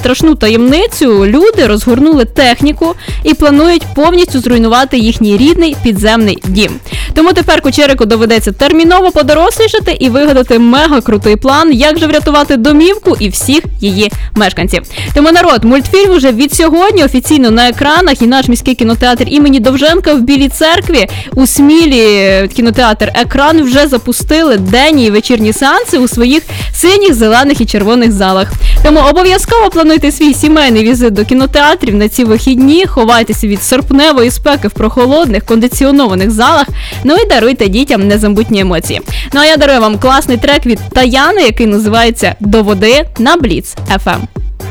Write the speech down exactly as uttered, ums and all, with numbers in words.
страшну таємницю, люди розгорнули техніку і планують повністю зруйнувати їхній рідний підземний дім. Тому тепер Кучерику доведеться терміново подорослішати і вигадати мега-крутий план, як же врятувати домівку і всіх її мешканців. Тому, народ, мультфільм уже від сьогодні офіційно на екранах, і наш міський кінотеатр імені Довженка в Білій Церкві у Смілі кінотеатр «Екран» вже запустили денні і вечірні сеанси у своїх синіх, зелених і червоних залах. Тому обов'язково плануйте свій сімейний візит до кінотеатрів на ці вихідні, ховайтеся від серпневої спеки в прохолодних, кондиціонованих залах, ну і даруйте дітям незабутні емоції. Ну а я дарую вам класний трек від Таяни, який називається «До води» на Бліц еф ем.